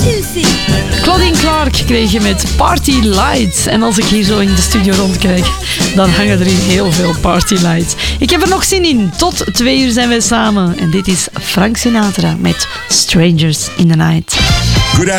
Claudine Clark kreeg je met Party Lights. En als ik hier zo in de studio rondkijk, dan hangen er hier heel veel Party Lights. Ik heb er nog zin in. Tot 2 uur zijn wij samen. En dit is Frank Sinatra met Strangers in the Night.